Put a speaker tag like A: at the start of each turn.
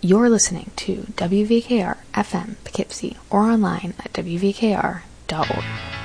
A: You're listening to WVKR FM Poughkeepsie or online at WVKR.org.